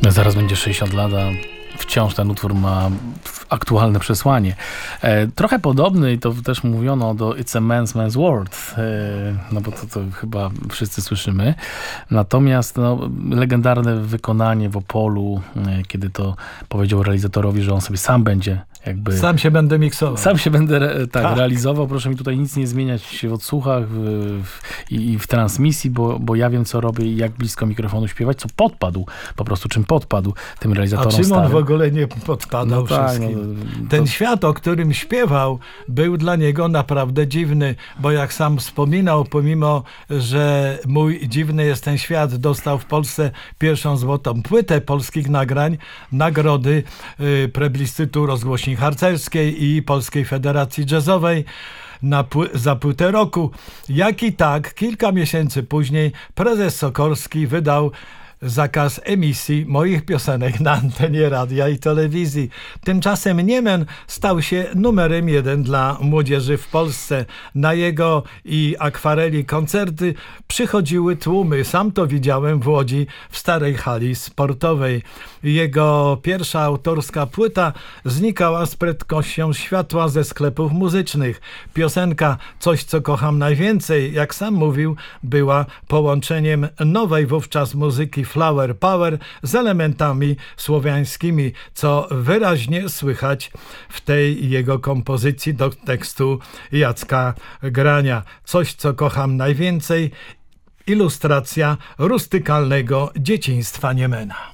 Zaraz będzie 60 lat, a wciąż ten utwór ma aktualne przesłanie. Trochę podobny, i to też mówiono, do It's a Man's World, no bo to chyba wszyscy słyszymy. Natomiast legendarne wykonanie w Opolu, kiedy to powiedział realizatorowi, że on sobie sam będzie jakby... Sam się będę miksował. Sam się będę realizował. Proszę mi tutaj nic nie zmieniać w odsłuchach i w transmisji, bo ja wiem, co robię i jak blisko mikrofonu śpiewać, co podpadł po prostu, czym podpadł tym realizatorom. A czym on starym. w ogóle nie podpadał wszystkim. Ten świat, o którym śpiewał, był dla niego naprawdę dziwny, bo jak sam wspominał, pomimo, że mój dziwny jest ten świat, dostał w Polsce pierwszą złotą płytę polskich nagrań, nagrody plebiscytu rozgłośni harcerskiej i Polskiej Federacji Jazzowej za płytę roku. Jak i tak, kilka miesięcy później prezes Sokorski wydał zakaz emisji moich piosenek na antenie radia i telewizji. Tymczasem Niemen stał się numerem 1 dla młodzieży w Polsce. Na jego i Akwareli koncerty przychodziły tłumy. Sam to widziałem w Łodzi w starej hali sportowej. Jego pierwsza autorska płyta znikała z prędkością światła ze sklepów muzycznych. Piosenka Coś, co kocham najwięcej, jak sam mówił, była połączeniem nowej wówczas muzyki Flower Power z elementami słowiańskimi, co wyraźnie słychać w tej jego kompozycji do tekstu Jacka Grania. Coś, co kocham najwięcej, ilustracja rustykalnego dzieciństwa Niemena.